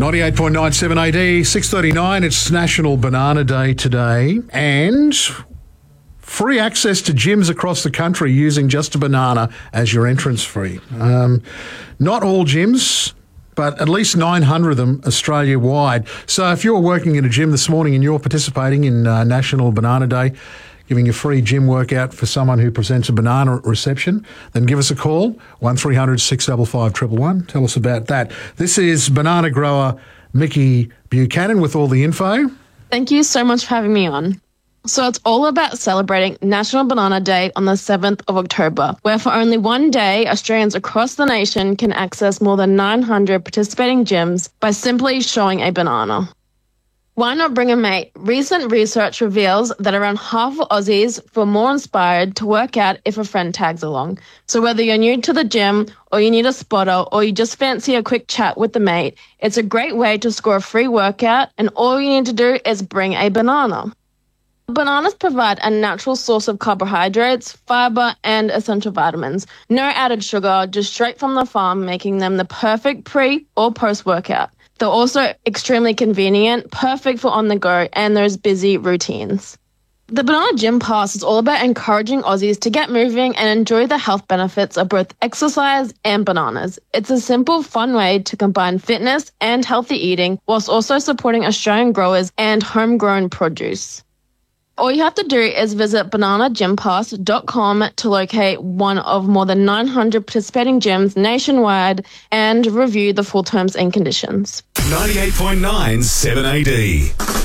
98.97 AD, 6:39. It's National Banana Day today, and free access to gyms across the country using just a banana as your entrance fee. Not all gyms, but at least 900 of them Australia-wide. So if you're working in a gym this morning and you're participating in National Banana Day, giving a free gym workout for someone who presents a banana at reception, then give us a call, 1300 655 111. Tell us about that. This is banana grower Mickey Buchanan with all the info. Thank you so much for having me on. So it's all about celebrating National Banana Day on the 7th of October, where for only one day, Australians across the nation can access more than 900 participating gyms by simply showing a banana. Why not bring a mate? Recent research reveals that around half of Aussies feel more inspired to work out if a friend tags along. So whether you're new to the gym or you need a spotter or you just fancy a quick chat with the mate, it's a great way to score a free workout, and all you need to do is bring a banana. Bananas provide a natural source of carbohydrates, fiber, and essential vitamins. No added sugar, just straight from the farm, making them the perfect pre- or post-workout. They're also extremely convenient, perfect for on the go and those busy routines. The Banana Gym Pass is all about encouraging Aussies to get moving and enjoy the health benefits of both exercise and bananas. It's a simple, fun way to combine fitness and healthy eating whilst also supporting Australian growers and homegrown produce. All you have to do is visit bananagympass.com to locate one of more than 900 participating gyms nationwide and review the full terms and conditions. 98.9 7AD.